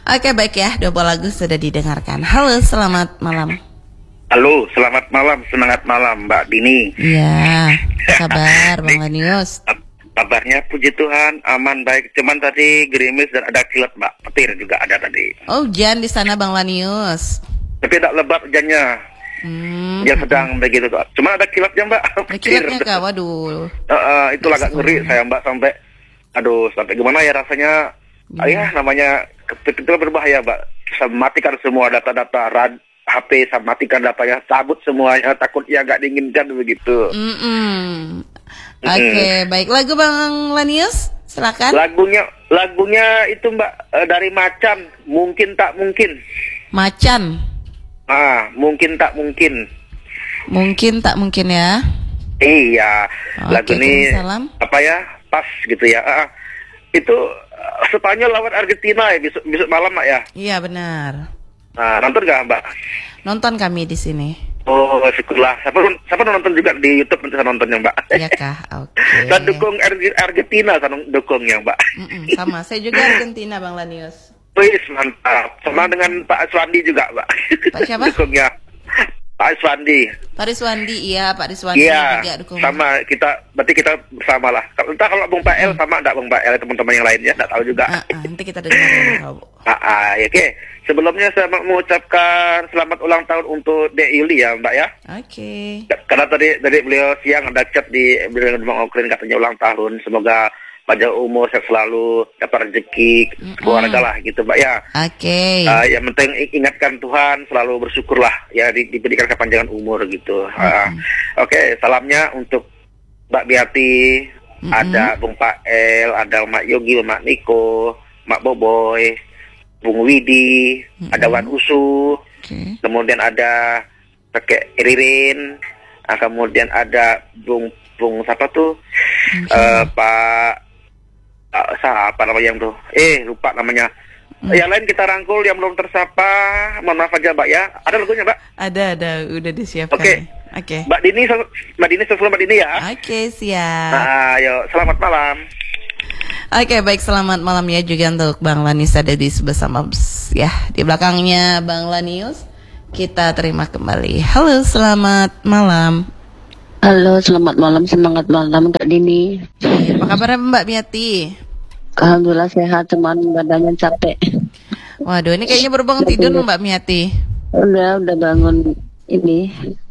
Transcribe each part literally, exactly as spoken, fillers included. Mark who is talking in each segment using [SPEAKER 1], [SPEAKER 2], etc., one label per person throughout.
[SPEAKER 1] Oke, baik ya, dua buah lagu sudah didengarkan. Halo, selamat malam.
[SPEAKER 2] Halo, selamat malam, semangat malam Mbak Dini.
[SPEAKER 1] Iya, kabar Bang Lanius?
[SPEAKER 2] Kabarnya puji Tuhan, aman baik. Cuman tadi gerimis dan ada kilat Mbak, petir juga ada tadi.
[SPEAKER 1] Oh, hujan di sana Bang Lanius.
[SPEAKER 2] Tapi tidak lebat hujannya. Hmm. Dia sedang begitu tuh. Cuma ada kilatnya Mbak.
[SPEAKER 1] Ada kilatnya kak, waduh.
[SPEAKER 2] Uh, uh, itu agak ngeri saya Mbak sampai, aduh sampai gimana ya rasanya. Hmm. Ya namanya itu berbahaya Mbak. Saya matikan semua data-data rad. H P saya matikan datanya, cabut semuanya, takutnya agak diinginkan begitu.
[SPEAKER 1] Mm-mm. Oke, okay, mm. baik, lagu Bang Lanius, silakan.
[SPEAKER 2] Lagunya, lagunya itu Mbak uh, dari Macan, mungkin tak mungkin.
[SPEAKER 1] Macan.
[SPEAKER 2] Ah, mungkin tak mungkin.
[SPEAKER 1] Mungkin tak mungkin ya.
[SPEAKER 2] Iya, okay, lagu ini
[SPEAKER 1] salam.
[SPEAKER 2] apa ya, pas gitu ya. Ah, itu uh, Spanyol lawan Argentina ya besok, besok malam Mbak ya.
[SPEAKER 1] Iya benar.
[SPEAKER 2] Nah, nonton gak Mbak?
[SPEAKER 1] Nonton kami di sini.
[SPEAKER 2] Oh, syukurlah. Siapa, siapa nonton juga di YouTube nanti saya nontonnya Mbak.
[SPEAKER 1] Iya kah? Oke. Okay.
[SPEAKER 2] Saya dukung Argentina, saya dukungnya Mbak.
[SPEAKER 1] Mm-mm, sama, saya juga Argentina Bang Lanius.
[SPEAKER 2] Wih, mantap. Sama dengan Pak Aswandi juga Mbak.
[SPEAKER 1] Pak siapa?
[SPEAKER 2] Dukungnya Pak Aswandi.
[SPEAKER 1] Pak Riswandi, iya Pak Riswandi
[SPEAKER 2] iya,
[SPEAKER 1] juga dukung.
[SPEAKER 2] Sama, kita, berarti kita bersama lah. Entah kalau Bung Pak El sama enggak Bung Pak El, teman-teman yang lainnya, enggak tahu juga.
[SPEAKER 1] Uh, uh, nanti kita dengar.
[SPEAKER 2] Ah, ah, ya, oke. Okay. Sebelumnya saya mau mengucapkan selamat ulang tahun untuk Dek Yuli ya Mbak ya.
[SPEAKER 1] Oke.
[SPEAKER 2] Okay. Karena tadi dari beliau siang ada chat di beliau Bang Okrin katanya ulang tahun. Semoga panjang umur, sehat selalu, dapat rezeki, mm-hmm. keluarga lah gitu Mbak ya.
[SPEAKER 1] Oke. Okay.
[SPEAKER 2] Uh, yang penting ingatkan Tuhan, selalu bersyukurlah ya di, diberikan kepanjangan umur gitu. Mm-hmm. Uh, Oke, okay. Salamnya untuk Mbak Biati, mm-hmm. ada Bung Pak El, ada Mak Yogi, Mak Niko, Mak Boboy, Bung Widi, mm-hmm. ada Wan Usu, okay. kemudian ada Kakek Ririn, uh, kemudian ada Bung Bung siapa tuh, okay. uh, Pak uh, siapa namanya yang tuh, eh lupa namanya. Mm. Yang lain kita rangkul yang belum tersapa, mohon maaf aja Mbak ya. Ada lagunya Mbak?
[SPEAKER 1] Ada ada, udah disiapkan.
[SPEAKER 2] Oke, okay.
[SPEAKER 1] oke. Okay.
[SPEAKER 2] Mbak Dini, Mbak Dini sesuai Mbak Dini ya.
[SPEAKER 1] Oke okay, siap.
[SPEAKER 2] Nah, ayo selamat malam.
[SPEAKER 1] Oke, okay, baik, selamat malam ya juga untuk Bang Lanius ada di bersama ya di belakangnya Bang Lanius. Kita terima kembali. Halo, selamat malam.
[SPEAKER 3] Halo, selamat malam, semangat malam Kak Dini.
[SPEAKER 1] Apa kabar Mbak Miati?
[SPEAKER 3] Alhamdulillah sehat, cuman badannya capek.
[SPEAKER 1] Waduh, ini kayaknya baru bangun tidur Mbak Miati.
[SPEAKER 3] Udah, udah bangun ini.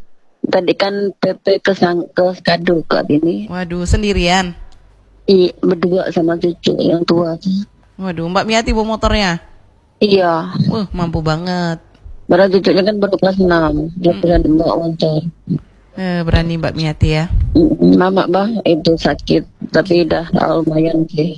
[SPEAKER 3] Tadi kan P P ke sang ke Skado Kak Dini.
[SPEAKER 1] Waduh, sendirian?
[SPEAKER 3] Iya, berdua sama cucu yang tua.
[SPEAKER 1] Waduh, Mbak Miati bawa motornya?
[SPEAKER 3] Iya.
[SPEAKER 1] Wah, mampu banget.
[SPEAKER 3] Baru cucunya kan baru kelas enam, dia berani hmm. bawa motor.
[SPEAKER 1] Eh, berani Mbak Miati ya?
[SPEAKER 3] Mama bang itu sakit, tapi udah lumayan sih.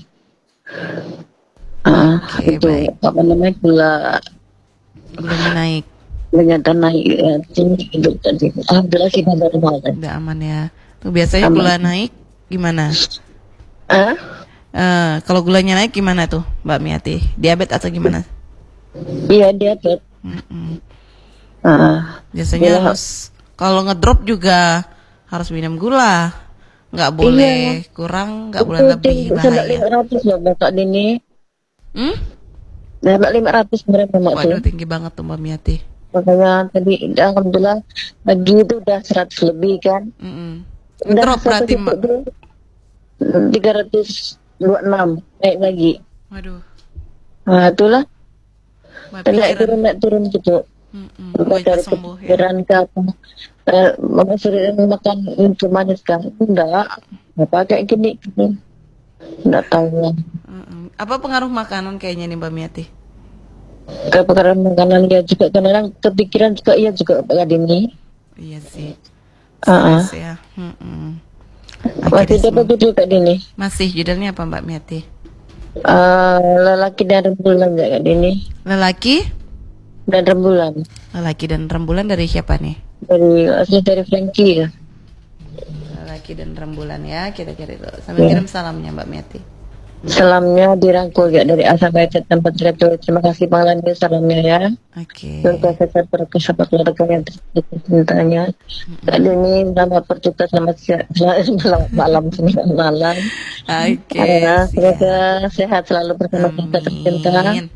[SPEAKER 3] Ah, okay, itu baik. Apa namanya gula?
[SPEAKER 1] Gulanya naik.
[SPEAKER 3] Ternyata naik ya, tinggi gitu tadi. Alhamdulillah sih udah normal.
[SPEAKER 1] Udah aman ya. Tuh biasanya aman. Gula naik gimana?
[SPEAKER 3] Ah?
[SPEAKER 1] Uh, kalau gulanya naik gimana tuh Mbak Miati? Diabetes atau gimana?
[SPEAKER 3] Iya diabetes.
[SPEAKER 1] Mm-mm.
[SPEAKER 3] Ah.
[SPEAKER 1] Biasanya gula. Harus kalau ngedrop juga harus minum gula. Nggak boleh iya. kurang, nggak boleh lebih bahaya.
[SPEAKER 3] lima ratus loh Mbak Dini.
[SPEAKER 1] Hmm?
[SPEAKER 3] Mbak lima ratus berapa Mbak?
[SPEAKER 1] Waduh tinggi banget tuh Mbak Miati.
[SPEAKER 3] Makanya tadi alhamdulillah pagi itu udah seratus lebih kan.
[SPEAKER 1] Mm-mm. Ngedrop berarti Mbak.
[SPEAKER 3] tiga ratus dua puluh enam naik lagi.
[SPEAKER 1] Waduh.
[SPEAKER 3] Nah itulah. Naik turun naik turun gitu. Bukan dari pikiran ya. Ke apa. Eh, mama sering makan itu manis kan? Enggak. Apa kayak gini gitu. Enggak tahu ya.
[SPEAKER 1] Apa pengaruh makanan kayaknya nih Mbak Miati?
[SPEAKER 3] Ke pengaruh makanan dia juga kadang kepikiran juga iya juga Pak ini.
[SPEAKER 1] Iya sih.
[SPEAKER 3] Uh-uh.
[SPEAKER 1] Ya. Mm-mm.
[SPEAKER 3] Masih dapat judul Kak Dini?
[SPEAKER 1] Masih, judulnya apa Mbak Miati?
[SPEAKER 3] Uh, lelaki dan rembulan Kak Dini.
[SPEAKER 1] Lelaki
[SPEAKER 3] dan rembulan.
[SPEAKER 1] Lelaki dan rembulan dari siapa nih?
[SPEAKER 3] Dari asli dari Frankie ya.
[SPEAKER 1] Lelaki dan rembulan ya, kita cari dulu. Sambil yeah. kirim salamnya Mbak Miati.
[SPEAKER 3] Salamnya dirangkul ya dari asal baca tempat radio. Terima kasih Bang Landi salamnya ya.
[SPEAKER 1] Oke.
[SPEAKER 3] Okay. Terima kasih sahabat keluarga yang cintanya. Kali ini nama percintaan selamat selamat malam selamat malam.
[SPEAKER 1] Oke. Okay,
[SPEAKER 3] semoga sehat selalu bersama kita tercinta.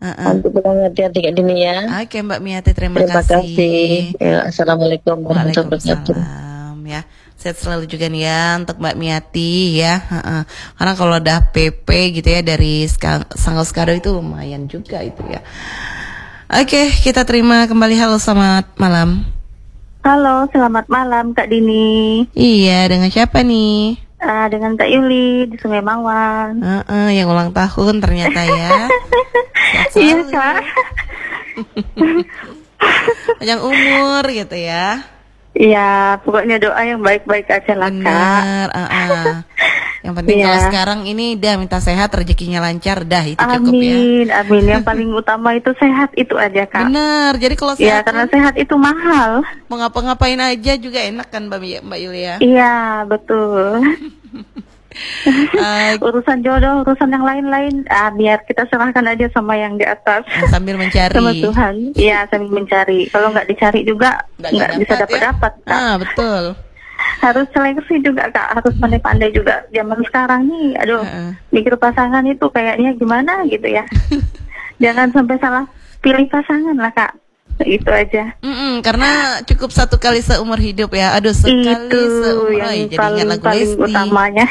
[SPEAKER 1] Uh-uh.
[SPEAKER 3] Untuk pengertian tiga dini ya.
[SPEAKER 1] Oke Mbak Miati, terima,
[SPEAKER 3] Terima
[SPEAKER 1] kasih.
[SPEAKER 3] kasih. Ya, Assalamualaikum warahmatullahi wabarakatuh.
[SPEAKER 1] Waalaikumsalam ya. Sehat selalu juga nih ya untuk Mbak Miati ya. Uh-uh. Karena kalau udah P P gitu ya dari Sanggau Skado itu lumayan juga itu ya. Oke, kita terima kembali. Halo, selamat malam.
[SPEAKER 4] Halo, selamat malam Kak Dini.
[SPEAKER 1] Iya, dengan siapa nih?
[SPEAKER 4] Uh, dengan Kak Yuli di Sungai Mawar.
[SPEAKER 1] Uh-uh, yang ulang tahun ternyata ya.
[SPEAKER 4] Iya Kak.
[SPEAKER 1] Panjang umur gitu ya.
[SPEAKER 4] Iya, pokoknya doa yang baik-baik aja lah Kak.
[SPEAKER 1] Bener, uh-uh. Yang penting
[SPEAKER 4] Iya.
[SPEAKER 1] kalau sekarang ini dah minta sehat, rezekinya lancar, dah itu cukup ya.
[SPEAKER 4] Amin, amin. Yang paling utama itu sehat itu aja Kak.
[SPEAKER 1] Bener, jadi kalau
[SPEAKER 4] Iya,
[SPEAKER 1] sehat
[SPEAKER 4] karena
[SPEAKER 1] kan
[SPEAKER 4] sehat itu mahal.
[SPEAKER 1] mau ngapa-ngapain aja juga enak kan Mbak Mbak Yulia.
[SPEAKER 4] Iya, betul.
[SPEAKER 1] Uh,
[SPEAKER 4] Urusan jodoh, urusan yang lain-lain, ah, biar kita serahkan aja sama yang di atas.
[SPEAKER 1] sambil mencari.
[SPEAKER 4] Sama Tuhan. Iya, sambil mencari. Kalau nggak dicari juga nggak bisa dapat-dapat
[SPEAKER 1] ya?
[SPEAKER 4] Kak.
[SPEAKER 1] Ah, betul.
[SPEAKER 4] Harus seleksi juga Kak, harus pandai-pandai juga. Zaman sekarang nih, aduh,
[SPEAKER 1] Uh-uh.
[SPEAKER 4] mikir pasangan itu kayaknya gimana gitu ya. Jangan sampai salah pilih pasangan lah Kak. Itu aja.
[SPEAKER 1] Mm-mm, karena cukup satu kali seumur hidup ya. Aduh, sekali
[SPEAKER 4] Itu
[SPEAKER 1] seumur.
[SPEAKER 4] yang
[SPEAKER 1] Ay, jadi
[SPEAKER 4] paling,
[SPEAKER 1] ingat lagu
[SPEAKER 4] paling
[SPEAKER 1] Lesti.
[SPEAKER 4] utamanya.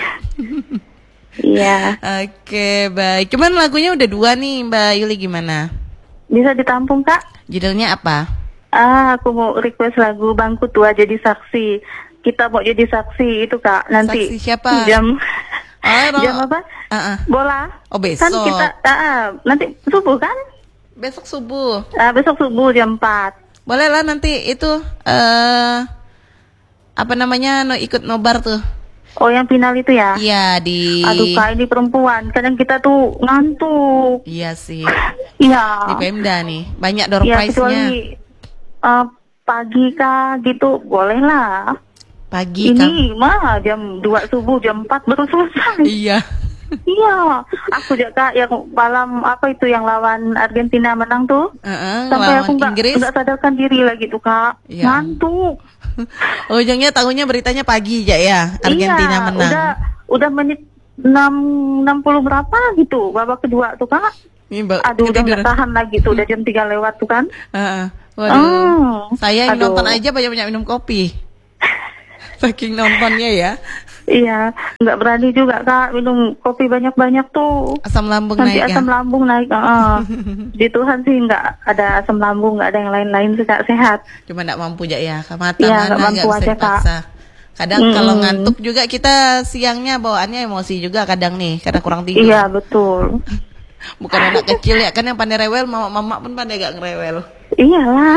[SPEAKER 4] Iya.
[SPEAKER 1] Oke, baik. Cuman lagunya udah dua nih, Mbak Yuli, gimana?
[SPEAKER 4] Bisa ditampung Kak?
[SPEAKER 1] Judulnya apa?
[SPEAKER 4] Ah, aku mau request lagu Bangku Tua Jadi Saksi. Kita mau jadi saksi itu Kak. Nanti
[SPEAKER 1] Saksi siapa?
[SPEAKER 4] jam
[SPEAKER 1] Oh, ro-
[SPEAKER 4] jam apa?
[SPEAKER 1] Uh-uh.
[SPEAKER 4] Bola.
[SPEAKER 1] Oh, besok.
[SPEAKER 4] Kan kita ah, nanti subuh kan?
[SPEAKER 1] Besok subuh.
[SPEAKER 4] Ah, besok subuh jam empat.
[SPEAKER 1] Boleh lah nanti itu eh apa namanya no ikut nobar tuh.
[SPEAKER 4] Oh, yang final itu ya?
[SPEAKER 1] Iya di
[SPEAKER 4] Aduh Kak, ini perempuan. Kadang kita tuh ngantuk.
[SPEAKER 1] Iya sih.
[SPEAKER 4] Iya.
[SPEAKER 1] Di Pemda nih. Banyak door
[SPEAKER 4] Iya,
[SPEAKER 1] prize-nya.
[SPEAKER 4] kecuali uh, pagi Kak gitu, boleh lah.
[SPEAKER 1] Pagi kan.
[SPEAKER 4] Ini mah jam dua subuh, jam empat baru selesai.
[SPEAKER 1] Iya.
[SPEAKER 4] Iya. Aku juga Kak yang malam apa itu yang lawan Argentina menang tuh.
[SPEAKER 1] Heeh,
[SPEAKER 4] Sampai
[SPEAKER 1] lawan
[SPEAKER 4] aku nggak
[SPEAKER 1] Inggris.
[SPEAKER 4] nggak sadarkan diri lagi tuh Kak.
[SPEAKER 1] Iya.
[SPEAKER 4] Ngantuk.
[SPEAKER 1] Ujungnya tahunya beritanya pagi aja ya. Argentina
[SPEAKER 4] iya,
[SPEAKER 1] menang.
[SPEAKER 4] Udah udah menit enam enam puluh berapa gitu babak kedua tuh Kak.
[SPEAKER 1] Ini ba-
[SPEAKER 4] Aduh, udah
[SPEAKER 1] ketiduran.
[SPEAKER 4] nggak tahan lagi tuh, udah jam tiga lewat tuh kan.
[SPEAKER 1] Heeh. Waduh.
[SPEAKER 4] Oh,
[SPEAKER 1] Saya yang
[SPEAKER 4] aduh.
[SPEAKER 1] nonton aja banyak-banyak minum kopi. Saking nontonnya ya.
[SPEAKER 4] Iya, nggak berani juga Kak minum kopi banyak-banyak tuh.
[SPEAKER 1] Asam lambung
[SPEAKER 4] Nanti
[SPEAKER 1] naik
[SPEAKER 4] asam
[SPEAKER 1] ya.
[SPEAKER 4] lambung naik. Uh. Di Tuhan sih nggak ada asam lambung, nggak ada yang lain-lain sih Kak, sehat.
[SPEAKER 1] Cuma nggak mampu aja ya. Mata
[SPEAKER 4] Iya,
[SPEAKER 1] mana
[SPEAKER 4] nggak mampu
[SPEAKER 1] nggak bisa
[SPEAKER 4] aja, Kak.
[SPEAKER 1] dipaksa. Kadang
[SPEAKER 4] Mm-mm.
[SPEAKER 1] kalau ngantuk juga kita siangnya bawaannya emosi juga kadang nih karena kurang tidur.
[SPEAKER 4] Iya betul.
[SPEAKER 1] Bukan anak kecil ya kan yang pandai rewel, mama-mama pun pandai gak ngerewel.
[SPEAKER 4] Iyalah.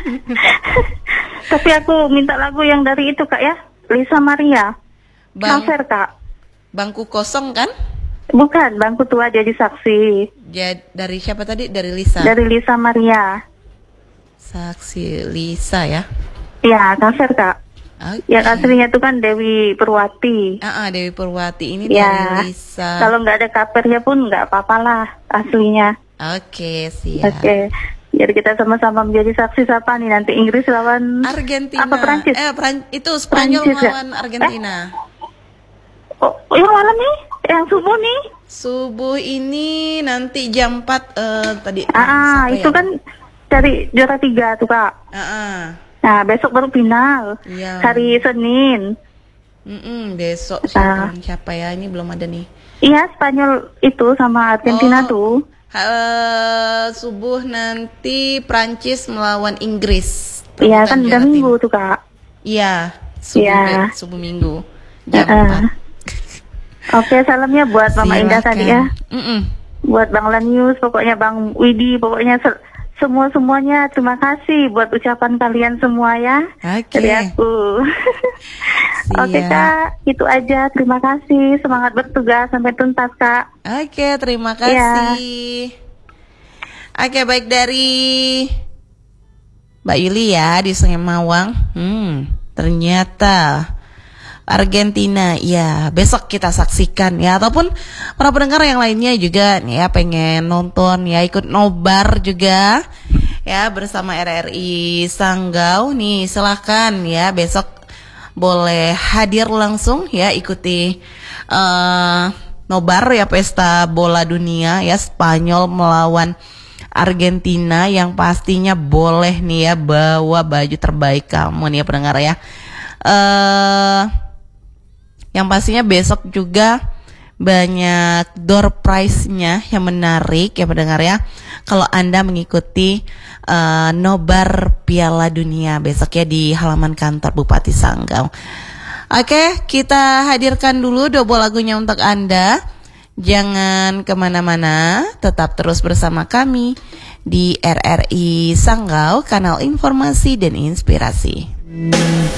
[SPEAKER 4] Tapi aku minta lagu yang dari itu Kak ya, Lisa Maria.
[SPEAKER 1] Bang,
[SPEAKER 4] Cover Kak.
[SPEAKER 1] bangku kosong kan?
[SPEAKER 4] Bukan, Bangku Tua Jadi Saksi.
[SPEAKER 1] Jad, dari siapa tadi? Dari Lisa.
[SPEAKER 4] Dari Lisa Maria.
[SPEAKER 1] Saksi Lisa ya.
[SPEAKER 4] Iya, cover Kak.
[SPEAKER 1] Oke.
[SPEAKER 4] Yang aslinya itu kan Dewi Purwati.
[SPEAKER 1] Ah, ah, Dewi Purwati ini
[SPEAKER 4] Ya,
[SPEAKER 1] dari Lisa.
[SPEAKER 4] kalau nggak ada covernya pun nggak apa-apa lah aslinya.
[SPEAKER 1] Oke, siap.
[SPEAKER 4] Oke, biar kita sama-sama menjadi saksi siapa nih nanti Inggris lawan
[SPEAKER 1] Argentina.
[SPEAKER 4] apa Prancis?
[SPEAKER 1] Eh, Pran- itu Spanyol
[SPEAKER 4] Prancis ya?
[SPEAKER 1] lawan Argentina.
[SPEAKER 4] Oh, yang malam nih, yang subuh nih.
[SPEAKER 1] Subuh ini nanti jam empat eh, tadi.
[SPEAKER 4] Ah,
[SPEAKER 1] siapa
[SPEAKER 4] itu
[SPEAKER 1] ya?
[SPEAKER 4] kan dari juara tiga tuh Kak.
[SPEAKER 1] Ah, ah.
[SPEAKER 4] Nah, besok baru final.
[SPEAKER 1] Iya.
[SPEAKER 4] Hari Senin.
[SPEAKER 1] Mm-mm, besok
[SPEAKER 4] Ah.
[SPEAKER 1] siapa, siapa ya? Ini belum ada nih.
[SPEAKER 4] Iya, Spanyol itu sama Argentina
[SPEAKER 1] Oh.
[SPEAKER 4] tuh.
[SPEAKER 1] Eh, subuh nanti Prancis melawan Inggris.
[SPEAKER 4] Iya,
[SPEAKER 1] Perebutan
[SPEAKER 4] kan udah
[SPEAKER 1] juara tim.
[SPEAKER 4] minggu tuh Kak.
[SPEAKER 1] Iya, subuh,
[SPEAKER 4] Iya.
[SPEAKER 1] be- subuh minggu jam
[SPEAKER 4] Uh-uh.
[SPEAKER 1] empat.
[SPEAKER 4] Oke, salamnya buat Mama Indah
[SPEAKER 1] Silakan.
[SPEAKER 4] tadi ya.
[SPEAKER 1] Mm-mm.
[SPEAKER 4] Buat Bang Lanius, pokoknya Bang Widi, pokoknya se- semua-semuanya terima kasih buat ucapan kalian semua ya.
[SPEAKER 1] Oke.
[SPEAKER 4] Dari aku. Oke
[SPEAKER 1] Siap.
[SPEAKER 4] Kak, itu aja. Terima kasih. Semangat bertugas sampai tuntas Kak.
[SPEAKER 1] Oke, terima
[SPEAKER 4] Iya.
[SPEAKER 1] kasih. Oke, baik dari Mbak Yuli ya di Sungai Mawang. Hmm, ternyata Argentina, ya besok kita saksikan ya, ataupun para pendengar yang lainnya juga nih ya pengen nonton ya, ikut nobar juga ya bersama R R I Sanggau nih, silahkan ya besok boleh hadir langsung ya, ikuti uh, nobar ya pesta bola dunia ya, Spanyol melawan Argentina yang pastinya boleh nih ya bawa baju terbaik kamu nih ya pendengar ya. Uh, yang pastinya besok juga banyak door prize-nya yang menarik ya pendengar ya. Kalau Anda mengikuti uh, nobar Piala Dunia besok ya di halaman kantor Bupati Sanggau. Oke, kita hadirkan dulu double lagunya untuk Anda. Jangan kemana-mana, tetap terus bersama kami di R R I Sanggau, kanal informasi dan inspirasi.